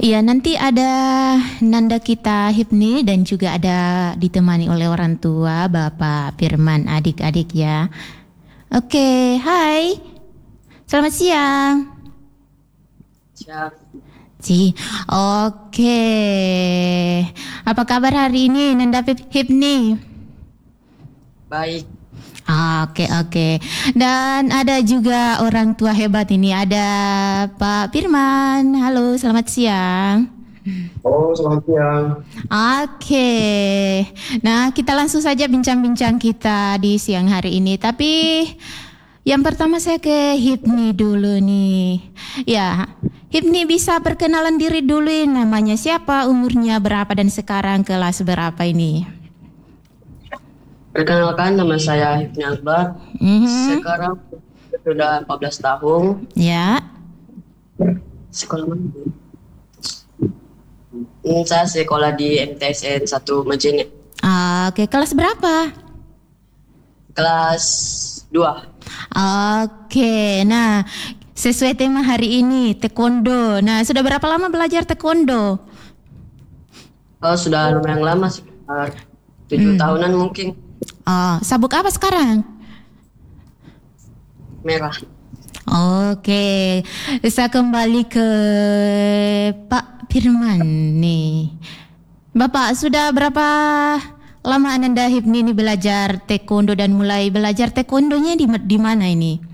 Iya, nanti ada Nanda kita Hipni dan juga ada ditemani oleh orang tua Bapak Firman, adik-adik ya. Oke, hai. Selamat siang. Siap. Oke. Apa kabar hari ini Nanda Hipni? Baik. Oke. Dan ada juga orang tua hebat ini. Ada Pak Firman. Halo, selamat siang. Oh, selamat siang. Oke. Nah, kita langsung saja bincang-bincang kita di siang hari ini. Tapi yang pertama saya ke Hipni dulu nih. Ya, Hipni bisa perkenalan diri dulu, namanya siapa, umurnya berapa, dan sekarang kelas berapa ini? Perkenalkan, nama saya Hipni Akbar. Sekarang sudah 14 tahun. Ya. Sekolah mana? Saya sekolah di MTSN 1 Majene. Oke, kelas berapa? Kelas 2. Oke, nah sesuai tema hari ini, taekwondo. Nah, sudah berapa lama belajar taekwondo? Oh, sudah lumayan lama, sekitar 7 tahunan mungkin. Sabuk apa sekarang? Merah. Oke, saya kembali ke Pak Firman nih. Bapak, sudah berapa lama Ananda Hipni ini belajar taekwondo dan mulai belajar taekwondonya di mana ini?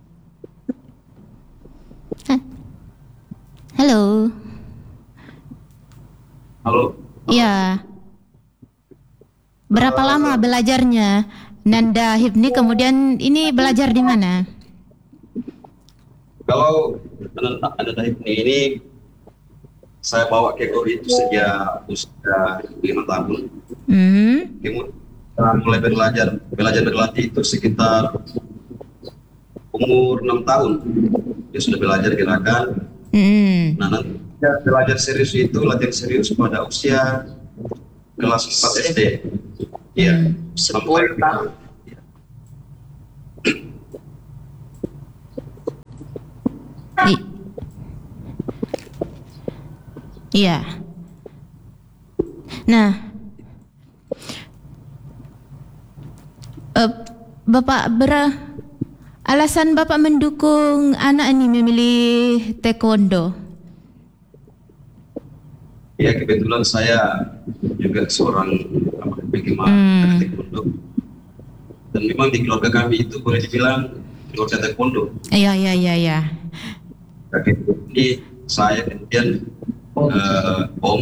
Halo. Halo. Iya. Berapa lama belajarnya Nanda Hipni, kemudian ini belajar di mana? Kalau Ananda Hipni ini saya bawa ke Gori itu sejak usia 5 tahun. Kemudian mulai belajar berlatih itu sekitar umur 6 tahun. Dia sudah belajar gerakan. Nah, nanti belajar serius itu latihan serius pada usia kelas 4 SD. Iya, 10 tahun. Iya. Nah, Bapak alasan Bapak mendukung anak ini memilih taekwondo? Ya, kebetulan saya juga seorang penggemar taekwondo, dan memang di keluarga kami itu boleh dibilang keluarga taekwondo. Iya. Jadi saya kemudian om,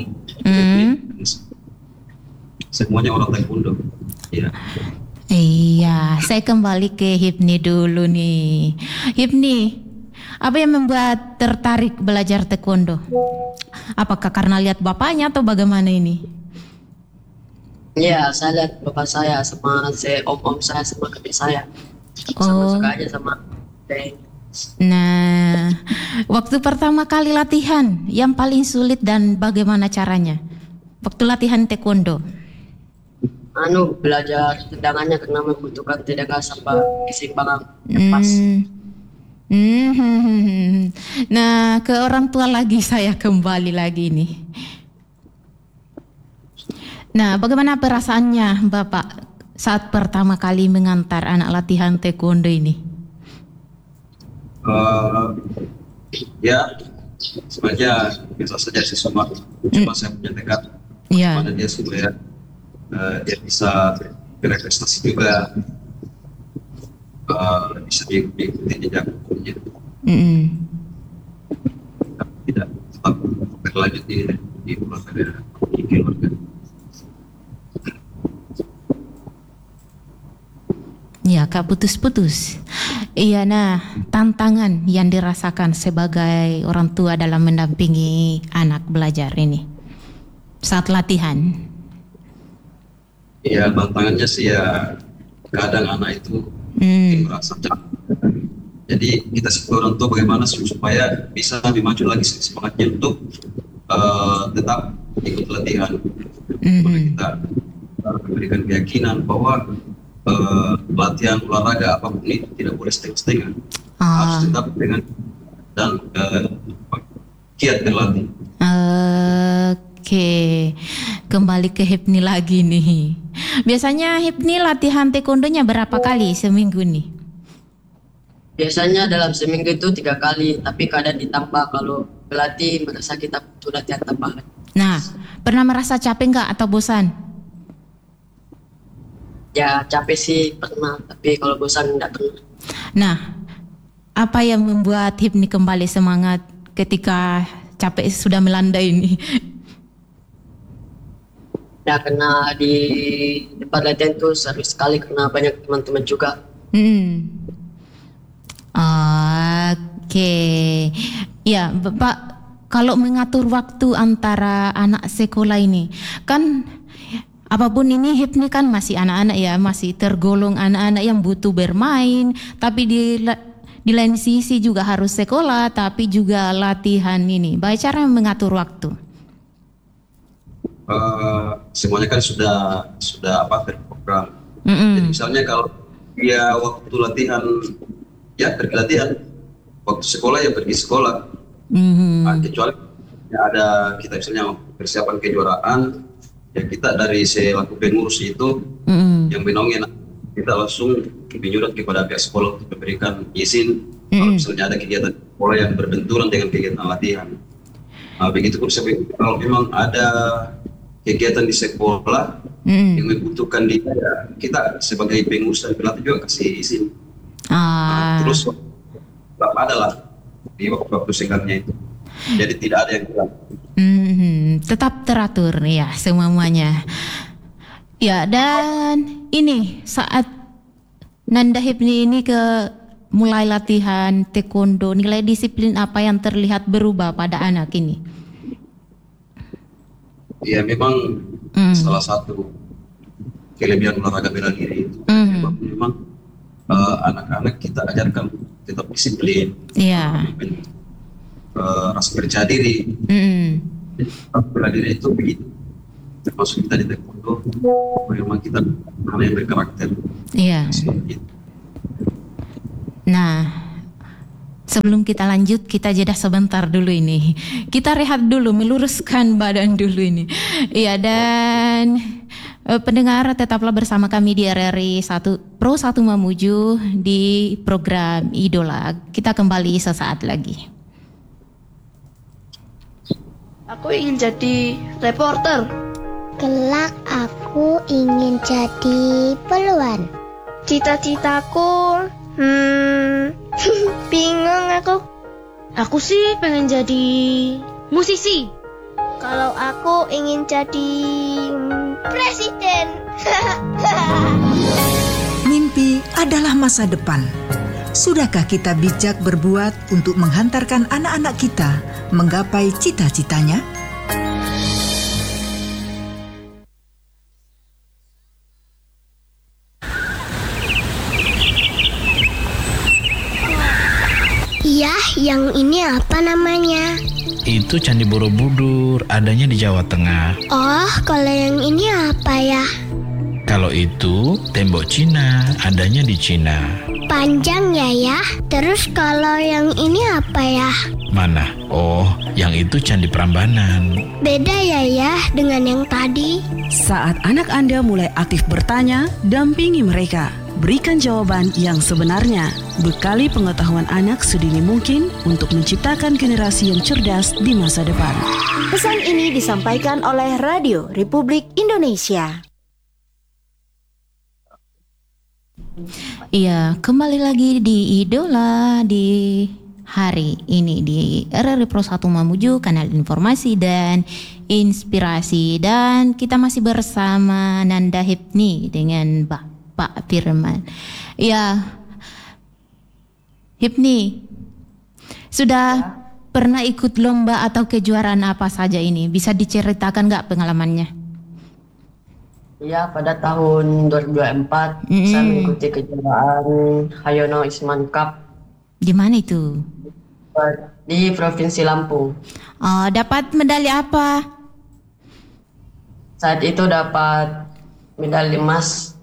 semuanya orang taekwondo. Ya. Iya, saya kembali ke Hipni dulu nih. Hipni, apa yang membuat tertarik belajar taekwondo? Apakah karena lihat bapaknya atau bagaimana ini? Ya, saya lihat bapak saya sama om saya sama kakek saya. Sama suka aja sama Nah, waktu pertama kali latihan yang paling sulit dan bagaimana caranya? Waktu latihan taekwondo. Belajar tendangannya karena membutuhkan tenaga sampai keseimbangan yang pas. Nah, ke orang tua lagi saya kembali lagi nih. Nah, bagaimana perasaannya Bapak saat pertama kali mengantar anak latihan taekwondo ini? Ya, sebenarnya biasa saja sih, cuma saya punya tekad pada dia supaya dia bisa berprestasi juga, bisa diikuti jejak hukumnya. Tidak tetap berlanjut di keluarga. Ya, Kak, putus-putus. Iya, nah, tantangan yang dirasakan sebagai orang tua dalam mendampingi anak belajar ini saat latihan. Ya, tantangannya sih ya kadang anak itu merasa capek. Jadi kita sebagai orang tua bagaimana supaya bisa lebih maju lagi semangatnya untuk tetap ikut latihan. Kita memberikan keyakinan bahwa latihan olahraga apapun itu tidak boleh setengah-setengah, harus tetap dengan dan giat berlatih. Oke, kembali ke Hipni lagi nih. Biasanya Hipni latihan taekwondonya berapa kali seminggu nih? Biasanya dalam seminggu itu 3 kali, tapi kadang ditambah kalau pelatih merasa kita butuh latihan tambahan. Nah, pernah merasa capek nggak atau bosan? Ya capek sih pernah, tapi kalau bosan enggak pernah. Nah, apa yang membuat Hipni kembali semangat ketika capek sudah melanda ini? Ya karena di tempat latihan itu seru sekali karena banyak teman-teman juga. Oke, ya Bapak, kalau mengatur waktu antara anak sekolah ini, kan apapun ini Hipni kan masih anak-anak ya, masih tergolong anak-anak yang butuh bermain, tapi di lain sisi juga harus sekolah, tapi juga latihan ini. Bagaimana cara mengatur waktu? Semuanya kan sudah terprogram. Jadi misalnya kalau dia waktu latihan ya pergi latihan, waktu sekolah ya pergi sekolah. Kecuali ada kita misalnya persiapan kejuaraan, ya kita dari selaku pengurus itu yang menongeng, kita langsung menyurat kepada pihak sekolah untuk memberikan izin kalau misalnya ada kegiatan sekolah yang berbenturan dengan kegiatan latihan. Begitu pun kalau memang ada kegiatan di sekolah yang membutuhkan dia, kita sebagai pengurus dan pelatih juga kasih izin. Terus tetap ada lah di waktu-waktu singkatnya itu. Jadi tidak ada yang kurang. Tetap teratur ya semuanya. Ya, dan ini saat Nanda Hipni ini mulai latihan taekwondo, nilai disiplin apa yang terlihat berubah pada anak ini? Ya memang salah satu kelebihan olahraga bela diri itu memang anak-anak kita ajarkan tetap disiplin, rasa percaya diri. Bela diri itu begitu, termasuk kita di taekwondo memang kita anak yang berkarakter. Seperti itu. Nah, sebelum kita lanjut, kita jeda sebentar dulu ini. Kita rehat dulu, meluruskan badan dulu ini. Iya, dan pendengar tetaplah bersama kami di RRI Pro 1 Mamuju di program Idola. Kita kembali sesaat lagi. Aku ingin jadi reporter. Kelak aku ingin jadi peluan. Cita-citaku, bingung aku. Aku sih pengen jadi musisi. Kalau aku ingin jadi presiden. Mimpi adalah masa depan. Sudahkah kita bijak berbuat untuk menghantarkan anak-anak kita menggapai cita-citanya? Iya, yang ini apa namanya? Itu Candi Borobudur, adanya di Jawa Tengah. Oh, kalau yang ini apa ya? Kalau itu tembok Cina, adanya di Cina. Panjang ya? Terus kalau yang ini apa ya? Mana? Oh, yang itu Candi Prambanan. Beda ya dengan yang tadi? Saat anak Anda mulai aktif bertanya, dampingi mereka. Berikan jawaban yang sebenarnya. Bekali pengetahuan anak sedini mungkin untuk menciptakan generasi yang cerdas di masa depan. Pesan ini disampaikan oleh Radio Republik Indonesia. Iya, kembali lagi di Idola di hari ini di RRI Pro 1 Mamuju, kanal informasi dan inspirasi, dan kita masih bersama Nanda Hipni dengan Pak Firman. Ya, Hipni, sudah pernah ikut lomba atau kejuaraan apa saja ini? Bisa diceritakan nggak pengalamannya? Iya, pada tahun 2024 saya mengikuti kejuaraan Hayono Isman Cup. Di mana itu? Di Provinsi Lampung. Oh, dapat medali apa? Saat itu dapat medali emas.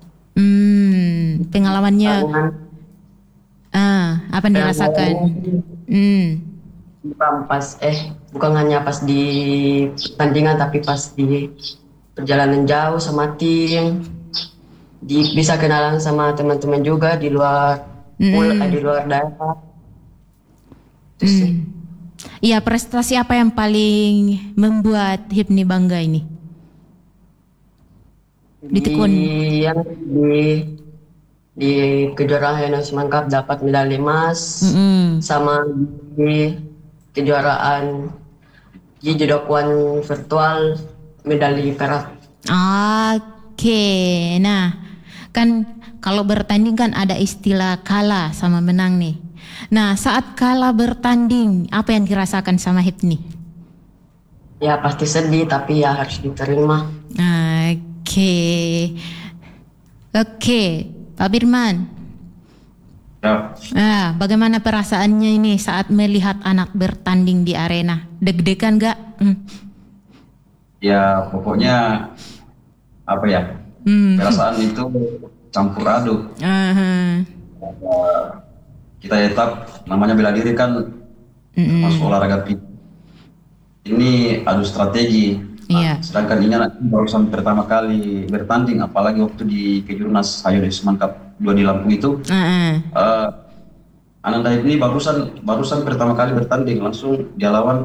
Pengalamannya apa yang dirasakan? Bukan hanya pas di pertandingan, tapi pas di perjalanan jauh sama tim, bisa kenalan sama teman-teman juga di luar di luar daerah. Iya, prestasi apa yang paling membuat Hipni bangga ini? Di kejuaraan Hanoi Usman Cup dapat medali emas, sama di kejuaraan Jidokuan virtual medali perak. Oke, nah kan kalau bertanding kan ada istilah kalah sama menang nih. Nah, saat kalah bertanding, apa yang dirasakan sama Hipni? Ya pasti sedih, tapi ya harus diterima. Oke, Pak Firman. Ya. Bagaimana perasaannya ini saat melihat anak bertanding di arena? Deg-degan gak? Ya pokoknya apa ya? Perasaan itu campur aduk. Kita tetap namanya bela diri kan, masuk olahraga ini adu strategi. Sedangkan ini anak barusan pertama kali bertanding, apalagi waktu di Kejurnas Hanoi Usman Cup 2 di Lampung itu. Ananda ini barusan pertama kali bertanding, langsung dia lawan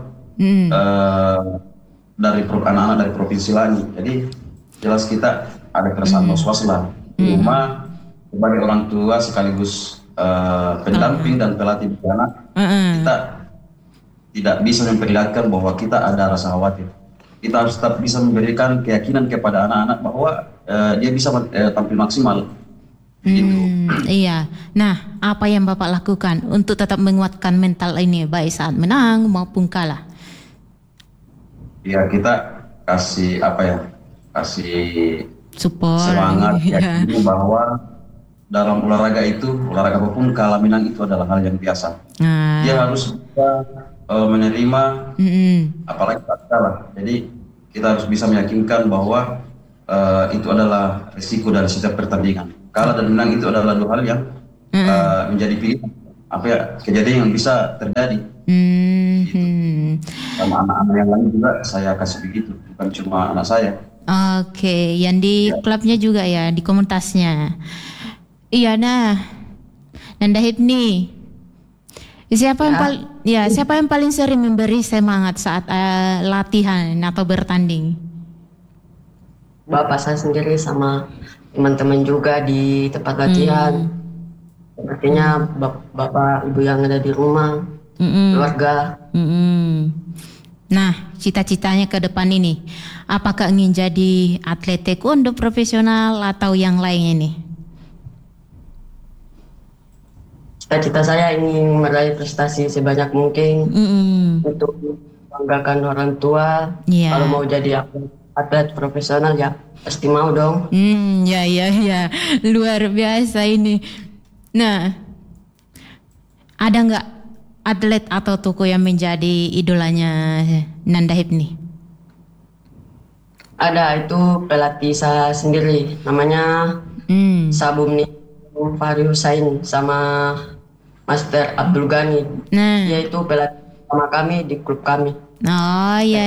dari anak-anak dari provinsi lain. Jadi jelas kita ada perasaan was-was lah. Cuma sebagai orang tua sekaligus pendamping dan pelatih di anak, kita tidak bisa memperlihatkan bahwa kita ada rasa khawatir. Kita harus tetap bisa memberikan keyakinan kepada anak-anak bahwa dia bisa tampil maksimal. Iya. Nah, apa yang Bapak lakukan untuk tetap menguatkan mental ini baik saat menang maupun kalah? Ya, kita kasih kasih support, semangat, yakin bahwa dalam olahraga apapun kalah menang itu adalah hal yang biasa. Dia harus bisa menerima, apalagi saat kalah. Jadi kita harus bisa meyakinkan bahwa itu adalah risiko dari setiap pertandingan. Kalah dan menang itu adalah dua hal yang menjadi pilihan. Kejadian yang bisa terjadi. Gitu. Sama anak-anak yang lain juga saya kasih begitu, bukan cuma anak saya. Oke, yang di klubnya juga ya, di komunitasnya. Iya, nah, Nanda Hipni, siapa yang paling sering memberi semangat saat latihan atau bertanding? Bapak saya sendiri sama teman-teman juga di tempat latihan. Artinya bapak ibu yang ada di rumah, keluarga. Nah, cita-citanya ke depan ini, apakah ingin jadi atlet taekwondo profesional atau yang lain ini? Cita-cita saya ingin meraih prestasi sebanyak mungkin untuk membanggakan orang tua. Kalau mau jadi atlet profesional ya pasti mau dong. Ya, luar biasa ini. Nah, ada nggak atlet atau tokoh yang menjadi idolanya Nanda Hipni? Ada, itu pelatih saya sendiri, namanya Sabumni Fahri Husain sama Master Abdul Ghani. Dia itu pelatih sama kami di klub kami. Oh iya.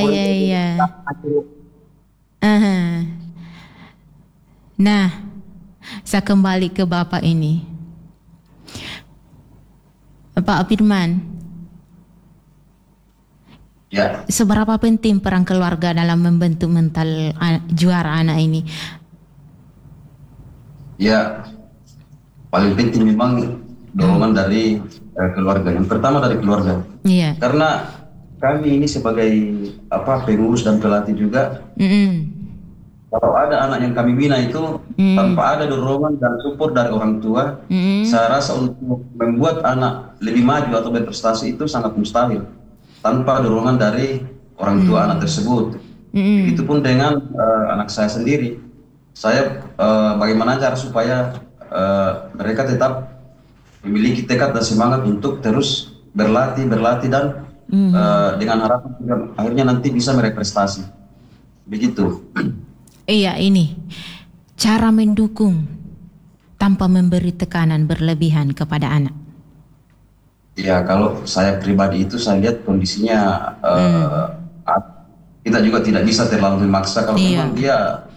Nah, saya kembali ke Bapak ini. Pak Firman. Ya. Seberapa penting peran keluarga dalam membentuk mental juara anak ini? Ya, paling penting memang dorongan dari keluarga. Yang pertama dari keluarga. Karena kami ini sebagai pengurus dan pelatih juga. Kalau ada anak yang kami bina itu tanpa ada dorongan dan support dari orang tua, saya rasa untuk membuat anak lebih maju atau berprestasi itu sangat mustahil tanpa dorongan dari orang tua anak tersebut. Begitupun dengan anak saya sendiri. Saya bagaimana cara supaya mereka tetap memiliki tekad dan semangat untuk terus berlatih dan dengan harapan akhirnya nanti bisa meraih prestasi. Begitu. Iya, ini cara mendukung tanpa memberi tekanan berlebihan kepada anak. Ya, kalau saya pribadi itu saya lihat kondisinya kita juga tidak bisa terlalu memaksa kalau memang dia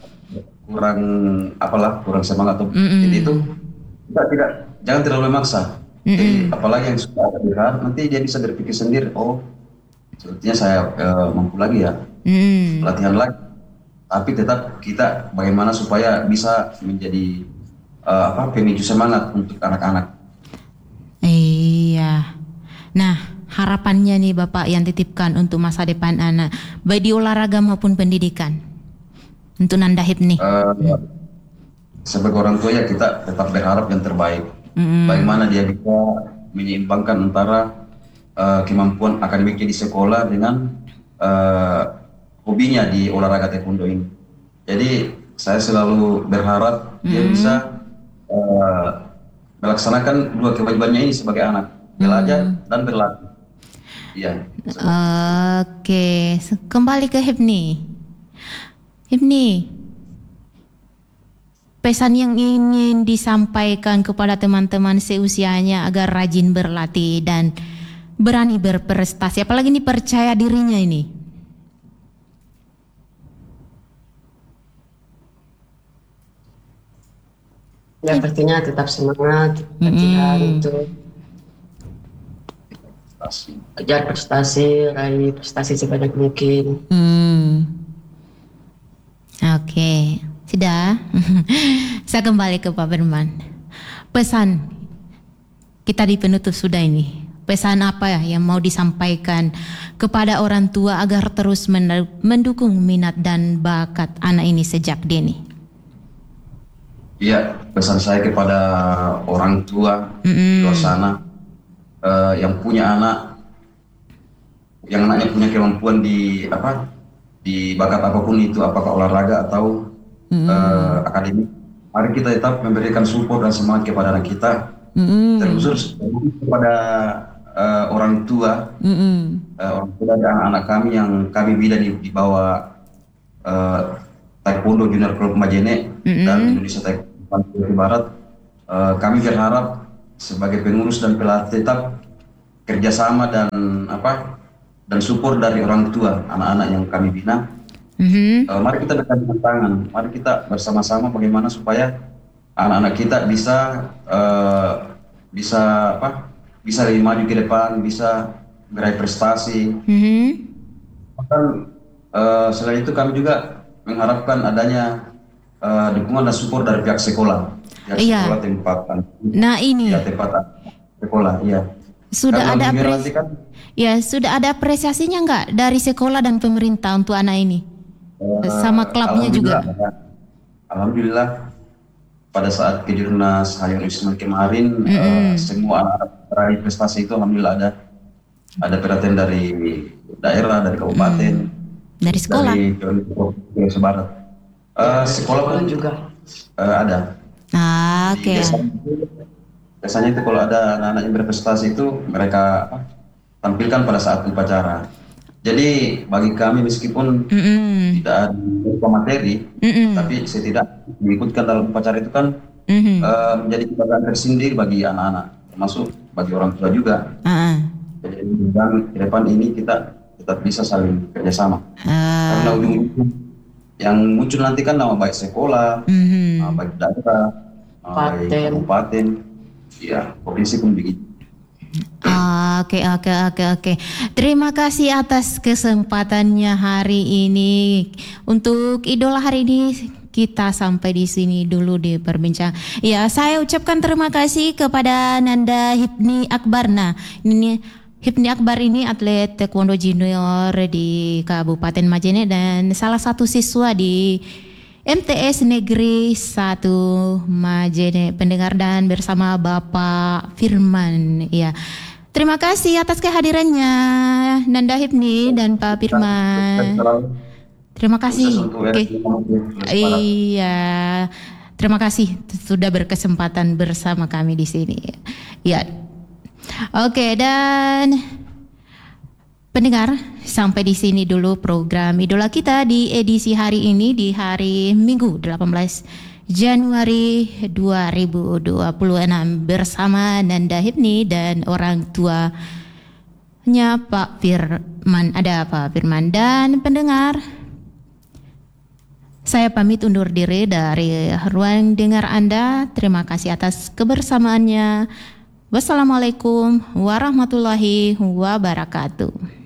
kurang semangat tuh. Jadi itu kita jangan terlalu memaksa. Jadi apalagi yang sudah ada berharap nanti dia bisa berpikir sendiri, oh sepertinya saya mampu lagi ya, latihan lagi. Tapi tetap kita bagaimana supaya bisa menjadi pemicu semangat untuk anak-anak. Iya. Nah, harapannya nih Bapak yang titipkan untuk masa depan anak, baik di olahraga maupun pendidikan, untuk Nanda Hipni. Sebagai orang tua ya kita tetap berharap yang terbaik. Bagaimana dia bisa menyeimbangkan antara kemampuan akademiknya di sekolah dengan hobinya di olahraga taekwondo ini. Jadi saya selalu berharap dia bisa melaksanakan dua kewajibannya ini sebagai anak, belajar dan berlatih. Iya. Oke, kembali ke Hipni. Hipni, pesan yang ingin disampaikan kepada teman-teman seusianya agar rajin berlatih dan berani berprestasi, apalagi ini percaya dirinya ini. Ya pastinya tetap semangat, latihan untuk ajar prestasi, raih prestasi sebanyak mungkin. Oke, sudah. Saya kembali ke Pak Firman. Pesan kita di penutup sudah ini. Pesan apa ya yang mau disampaikan kepada orang tua agar terus mendukung minat dan bakat anak ini sejak dini? Iya, pesan saya kepada orang tua di luar sana yang punya anak, yang anaknya punya kemampuan di bakat apapun itu, apakah olahraga atau akademik, mari kita tetap memberikan support dan semangat kepada anak kita, terkhusus kepada orang tua, orang tua dan anak-anak kami yang kami bina di bawah Taekwondo Junior Club Majene dan Indonesia Taekwondo Barat. Kami berharap sebagai pengurus dan pelatih tetap kerjasama dan support dari orang tua anak-anak yang kami bina. Mari kita bergandengan tangan, mari kita bersama-sama bagaimana supaya anak-anak kita bisa lebih maju ke depan, bisa meraih prestasi. Bahkan selain itu kami juga mengharapkan adanya dukungan dan support dari pihak sekolah. Sekolah tempatan. Nah ini. Ya tempatan sekolah, iya. Sudah ada apresiasinya nggak dari sekolah dan pemerintah untuk anak ini? Sama klubnya juga. Alhamdulillah pada saat kejurnas Hayong Isman kemarin semua anak meraih prestasi itu alhamdulillah ada perhatian dari daerah, dari kabupaten, dari sekolah, dari Barat. Sekolah pun juga ada. Oke. Biasanya itu kalau ada anak-anak yang berprestasi itu mereka tampilkan pada saat upacara. Jadi bagi kami meskipun tidak ada materi, tapi setidaknya mengikutkan dalam upacara itu kan menjadi kebanggaan tersendiri bagi anak-anak, termasuk bagi orang tua juga. Jadi dan ke depan ini kita tetap bisa saling kerjasama. Karena ujung-ujung yang muncul nanti kan nama baik sekolah, nama baik daerah, nama baik kabupaten, ya provinsi pun begitu. Oke. Terima kasih atas kesempatannya hari ini. Untuk idola hari ini kita sampai di sini dulu di perbincangan. Ya, saya ucapkan terima kasih kepada Nanda Hipni Akbar. Nah, ini Hipni Akbar ini atlet taekwondo junior di Kabupaten Majene dan salah satu siswa di MTS Negeri 1 Majene, pendengar, dan bersama Bapak Firman. Ya, terima kasih atas kehadirannya Nanda Hipni dan Pak Firman. Terima kasih. Iya, terima kasih sudah berkesempatan bersama kami di sini. Ya. Oke, dan pendengar, sampai di sini dulu program Idola kita di edisi hari ini, di hari Minggu 18 Januari 2026 bersama Nanda Hipni dan orang tuanya Pak Firman. Ada Pak Firman dan pendengar. Saya pamit undur diri dari ruang dengar Anda. Terima kasih atas kebersamaannya. Wassalamualaikum warahmatullahi wabarakatuh.